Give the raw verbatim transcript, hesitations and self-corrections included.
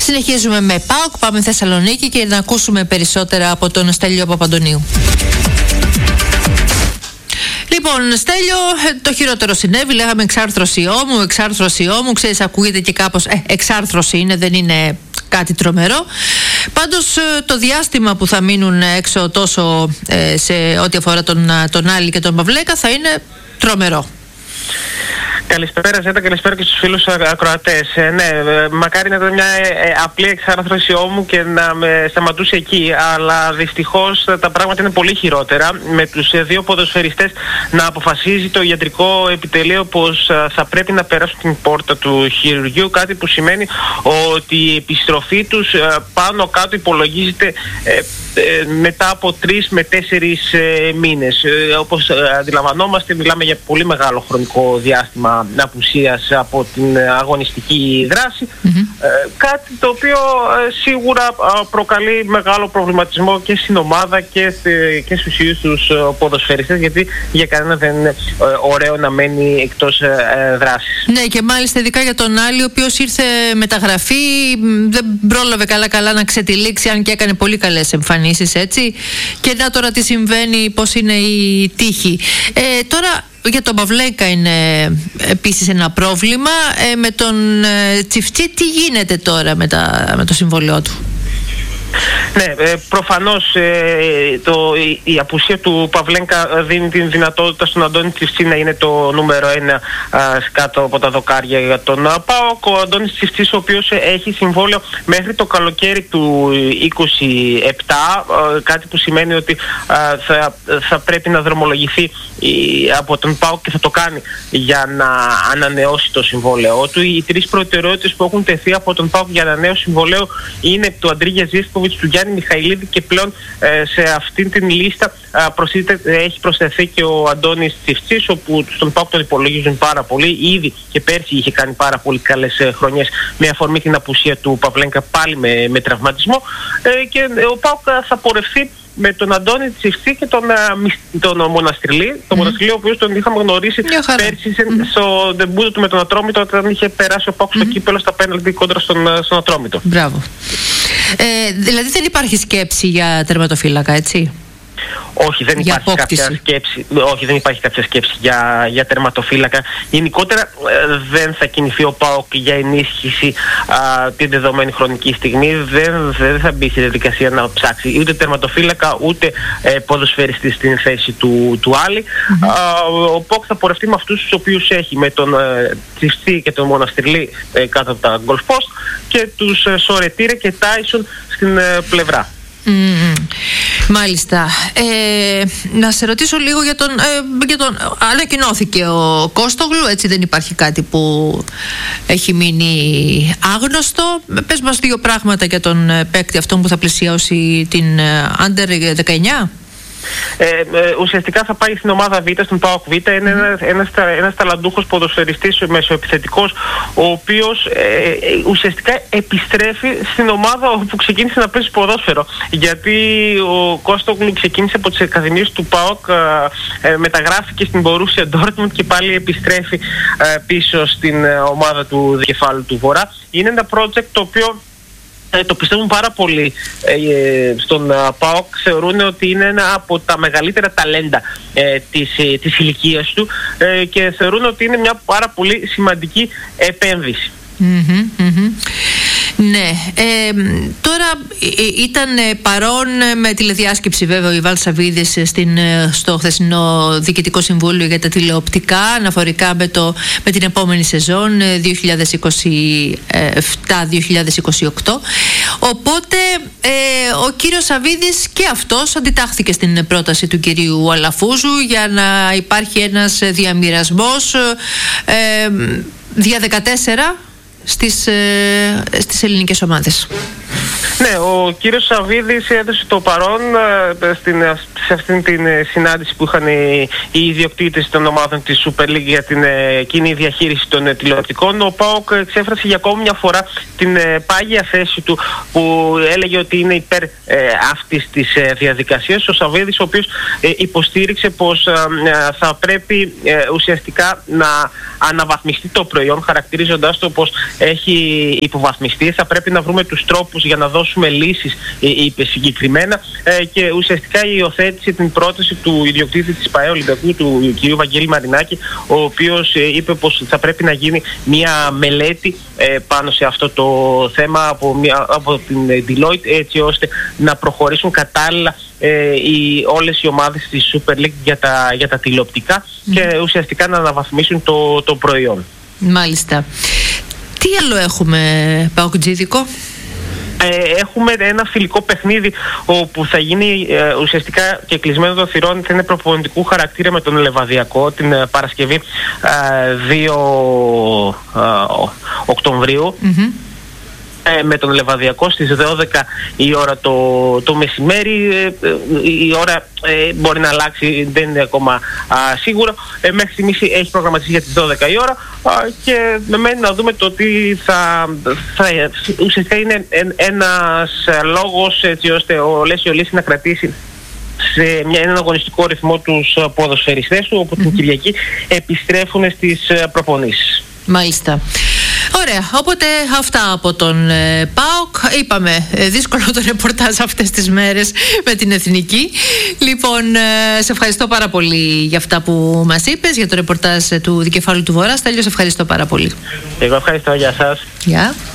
Συνεχίζουμε με ΠΑΟΚ, πάμε Θεσσαλονίκη και να ακούσουμε περισσότερα από τον Στέλιο Παπαντονίου. Λοιπόν, Στέλιο, το χειρότερο συνέβη. Λέγαμε εξάρθρωση ώμου, εξάρθρωση ώμου. Ξέρεις, ακούγεται και κάπως ε, εξάρθρωση είναι, δεν είναι κάτι τρομερό. Πάντως το διάστημα που θα μείνουν έξω τόσο ε, σε ό,τι αφορά τον, τον Άλλη και τον Παυλέκα θα είναι τρομερό. Καλησπέρα Ζέτα, καλησπέρα και στους φίλους ακροατές. Ε, ναι, μακάρι να ήταν μια ε, απλή εξάρθρωση ώμου και να με σταματούσε εκεί, αλλά δυστυχώς τα πράγματα είναι πολύ χειρότερα, με τους ε, δύο ποδοσφαιριστές να αποφασίζει το ιατρικό επιτελείο πως ε, θα πρέπει να περάσουν την πόρτα του χειρουργείου, κάτι που σημαίνει ότι η επιστροφή τους ε, πάνω κάτω υπολογίζεται ε, ε, μετά από τρεις με τέσσερις ε, μήνες. Ε, όπως ε, αντιλαμβανόμαστε, μιλάμε για πολύ μεγάλο χρονικό διάστημα απουσίας από την αγωνιστική δράση, mm-hmm. ε, κάτι το οποίο ε, σίγουρα ε, προκαλεί μεγάλο προβληματισμό και στην ομάδα και, και στους ίδιους τους ε, ποδοσφαιριστές, γιατί για κανένα δεν είναι ε, ωραίο να μένει εκτός ε, δράσης. Ναι, και μάλιστα ειδικά για τον Άλλη, ο οποίος ήρθε μεταγραφή, δεν πρόλαβε καλά καλά να ξετυλίξει, αν και έκανε πολύ καλές εμφανίσεις, έτσι, και να τώρα τι συμβαίνει, πώς είναι η τύχη. Ε, τώρα για τον Παυλέκα είναι επίσης ένα πρόβλημα. Ε, με τον ε, Τσιφτσί τι γίνεται τώρα με, τα, με το συμβόλαιό του? Ναι, ε, προφανώς ε, το, η, η απουσία του Παυλέκα δίνει την δυνατότητα στον Αντώνη Τσιφτσί να είναι το νούμερο ένα α, κάτω από τα δοκάρια για τον ΠΑΟΚ. Ο Αντώνης Τσιφτσίς, ο οποίος έχει συμβόλαιο μέχρι το καλοκαίρι του είκοσι επτά, α, κάτι που σημαίνει ότι α, θα, θα πρέπει να δρομολογηθεί η, από τον ΠΑΟΚ και θα το κάνει για να ανανεώσει το συμβόλαιό του. Οι τρεις προτεραιότητες που έχουν τεθεί από τον ΠΑΟΚ για ανανέωση συμβολέου είναι του Αντρίγια Ζίσκοβιτς, του Γιάννη Μιχαηλίδη, και πλέον ε, σε αυτήν την λίστα ε, έχει προσθεθεί και ο Αντώνης Τσιφτσίς, όπου στον ΠΑΟΚ τον υπολογίζουν πάρα πολύ. Ήδη και πέρσι είχε κάνει πάρα πολύ καλές ε, χρονιές με αφορμή την απουσία του Παυλέκα, πάλι με, με τραυματισμό, ε, και ε, ο ΠΑΟΚ θα πορευτεί με τον Αντώνη Τσιφτσί και τον, τον Μοναστριλή. Mm-hmm. Τον Μοναστριλή, ο οποίος τον είχαμε γνωρίσει πέρσι mm-hmm. στο ντεμπούτο του με τον Ατρόμητο, όταν είχε περάσει ο ΠΑΟΚ mm-hmm. στο κύπελο στα πέναλτι κόντρα στον, στον Ατρόμητο. Μπράβο. Ε, δηλαδή δεν υπάρχει σκέψη για τερματοφύλακα, έτσι? Όχι, δεν υπάρχει κάποια σκέψη. Όχι, δεν υπάρχει κάποια σκέψη για, για τερματοφύλακα. Γενικότερα ε, δεν θα κινηθεί ο ΠΑΟΚ για ενίσχυση α, την δεδομένη χρονική στιγμή. Δεν, δεν θα μπει στη διαδικασία να ψάξει ούτε τερματοφύλακα ούτε ε, ποδοσφαιριστή στην θέση του, του Άλλη. Mm-hmm. Α, ο ΠΑΟΚ θα πορευτεί με αυτούς τους οποίους έχει, με τον ε, Τσιφτσί και τον Μοναστριλή ε, κάτω από τα γκολ post και τους ε, Σορετήρε και Τάισον στην ε, πλευρά. Mm, μάλιστα. Ε, να σε ρωτήσω λίγο για τον, ε, για τον... Ανακοινώθηκε ο Κώστογλου, έτσι, δεν υπάρχει κάτι που έχει μείνει άγνωστο. Πες μας δύο πράγματα για τον παίκτη αυτόν που θα πλησιώσει την Under δεκαεννιά. Ε, ε, ουσιαστικά θα πάει στην ομάδα Β, στον ΠΑΟΚ Β. Είναι ένας, ένας, ένας ταλαντούχος ποδοσφαιριστής μεσοεπιθετικός, ο οποίος ε, ουσιαστικά επιστρέφει στην ομάδα όπου ξεκίνησε να παίζει ποδόσφαιρο, γιατί ο Κώστογλου ξεκίνησε από τις ακαδημίες του ΠΑΟΚ, ε, ε, μεταγράφηκε στην Μπορούσια Ντόρτμουντ και πάλι επιστρέφει ε, πίσω στην ε, ομάδα του Δικεφάλου του Βορρά. Είναι ένα project το οποίο Ε, το πιστεύουν πάρα πολύ ε, στον uh, ΠΑΟΚ. Θεωρούν ότι είναι ένα από τα μεγαλύτερα ταλέντα ε, της, ε, της ηλικίας του ε, και θεωρούν ότι είναι μια πάρα πολύ σημαντική επένδυση. Mm-hmm, mm-hmm. Ναι, ε, τώρα ε, ήταν παρόν με τηλεδιάσκεψη βέβαια ο Ιβάν Σαββίδης στην, στο χθεσινό Διοικητικό Συμβούλιο για τα τηλεοπτικά αναφορικά με, το, με την επόμενη σεζόν δύο χιλιάδες είκοσι επτά δύο χιλιάδες είκοσι οκτώ. Οπότε ε, ο κύριος Σαββίδης και αυτός αντιτάχθηκε στην πρόταση του κυρίου Αλαφούζου για να υπάρχει ένας διαμοιρασμός ε, δια δεκατέσσερα Στις, ε, στις ελληνικές ομάδες. Ναι, ο κύριος Σαββίδης έδωσε το παρόν στην, σε αυτήν την συνάντηση που είχαν οι, οι ιδιοκτήτες των ομάδων της Super League για την ε, κοινή διαχείριση των ε, τηλεοπτικών. Ο ΠΑΟΚ εξέφρασε για ακόμη μια φορά την ε, πάγια θέση του που έλεγε ότι είναι υπέρ ε, αυτής της ε, διαδικασίας. Ο Σαββίδης, ο οποίος ε, υποστήριξε πως ε, θα πρέπει ε, ουσιαστικά να αναβαθμιστεί το προϊόν, χαρακτηρίζοντας το πως έχει υποβαθμιστεί. Θα πρέπει να βρούμε τους τρόπους για να δώσουμε λύσεις, είπε συγκεκριμένα, ε, και ουσιαστικά υιοθέτησε την πρόταση του ιδιοκτήτη της ΠΑΕ Ολυμπιακού, του κ. Βαγγέλη Μαρινάκη, ο οποίος ε, είπε πως θα πρέπει να γίνει μια μελέτη ε, πάνω σε αυτό το θέμα από, μια, από την Deloitte, έτσι ώστε να προχωρήσουν κατάλληλα ε, οι, όλες οι ομάδες της Super League για τα, για τα τηλεοπτικά mm. και ουσιαστικά να αναβαθμίσουν το, το προϊόν. Μάλιστα. Τι άλλο έχουμε, Παοκτζίδικο? Ε, έχουμε ένα φιλικό παιχνίδι όπου θα γίνει ε, ουσιαστικά και κλεισμένο των θυρών, θα είναι προπονητικού χαρακτήρα με τον Λεβαδιακό την ε, Παρασκευή ε, δύο Οκτωβρίου. Mm-hmm. Με τον Λεβαδιακό στις δώδεκα η ώρα το, το μεσημέρι. Η ώρα ε, μπορεί να αλλάξει, δεν είναι ακόμα α, σίγουρο. Ε, μέχρι στιγμής έχει προγραμματιστεί για τις δώδεκα η ώρα α, και με μένει να δούμε το τι θα, θα ουσιαστικά είναι εν, ένας λόγος έτσι ώστε ο Λέσιο Λύση να κρατήσει σε μια, έναν αγωνιστικό ρυθμό τους ποδοσφαιριστές του, όπου mm-hmm. την Κυριακή επιστρέφουν στις προπονήσεις. Μάλιστα. Ωραία, οπότε αυτά από τον ε, ΠΑΟΚ. Είπαμε, ε, δύσκολο το ρεπορτάζ αυτές τις μέρες με την Εθνική. Λοιπόν, ε, σε ευχαριστώ πάρα πολύ για αυτά που μας είπες, για το ρεπορτάζ του Δικεφάλου του Βορρά. Στέλιο, σε ευχαριστώ πάρα πολύ. Εγώ ευχαριστώ, για σας. Γεια.